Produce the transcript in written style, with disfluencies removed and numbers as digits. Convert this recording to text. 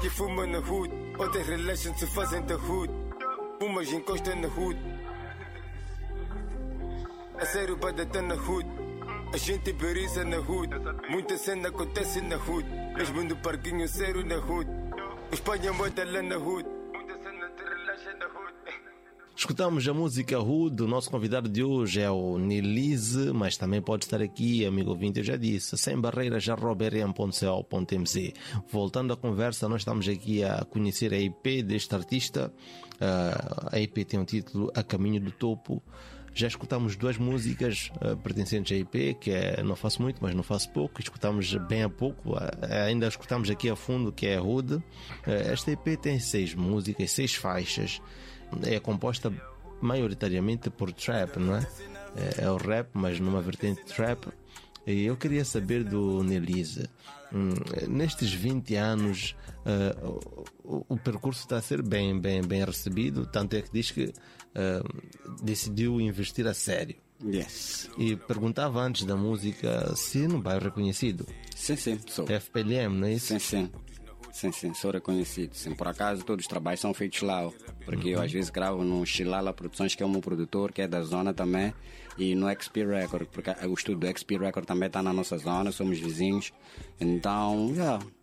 que fumam na hood, outras relaxam se fazem da hood. Umas encostam na hood. A sério badata na hood. A gente beriza na hood. Muita cena acontece na hood. Mesmo no parquinho sério na hood. Espanha moda lá na hood. Muita cena te relaxa na hood. Escutamos a música Hood. O nosso convidado de hoje é o Nilize, mas também pode estar aqui, amigo ouvinte, eu já disse, sem barreiras, @rm.co.mz. Voltando à conversa, nós estamos aqui a conhecer a EP deste artista. A EP tem o título A Caminho do Topo. Já escutamos duas músicas pertencentes à EP, que é Não Faço Muito, mas Não Faço Pouco. Escutamos bem a pouco, ainda escutamos aqui a fundo, que é a Hood. Esta EP tem 6 músicas, 6 faixas. É composta maioritariamente por trap, não é? É o rap, mas numa vertente trap. E eu queria saber do Nilize, nestes 20 anos, o percurso está a ser bem recebido, tanto é que diz que decidiu investir a sério. Yes. E perguntava antes da música se no bairro reconhecido. Sim, sou. FPLM, não é isso? Sim, sou reconhecido. Sim, por acaso todos os trabalhos são feitos lá, porque eu às vezes gravo no Xilala Produções, que é o meu produtor, que é da zona também, e no XP Record, porque o estúdio do XP Record também está na nossa zona, somos vizinhos. Então,